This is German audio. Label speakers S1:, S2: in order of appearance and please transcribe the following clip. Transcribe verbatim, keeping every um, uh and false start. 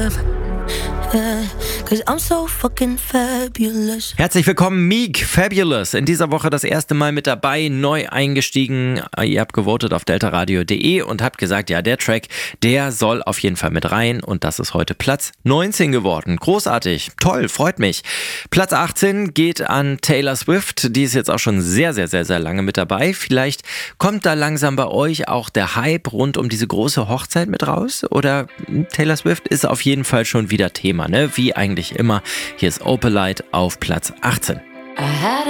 S1: Herzlich willkommen, Meek, Fabulous. In dieser Woche das erste Mal mit dabei, neu eingestiegen. Ihr habt gewotet auf delta radio punkt de und habt gesagt, ja, der Track, der soll auf jeden Fall mit rein. Und das ist heute Platz neunzehn geworden. Großartig, toll, freut mich. Platz achtzehn geht an Taylor Swift. Die ist jetzt auch schon sehr, sehr, sehr, sehr lange mit dabei. Vielleicht kommt da langsam bei euch auch der Hype rund um diese große Hochzeit mit raus? Oder Taylor Swift ist auf jeden Fall schon wieder Thema, ne? Wie eigentlich immer. Hier ist Opalite auf Platz achtzehn.
S2: I had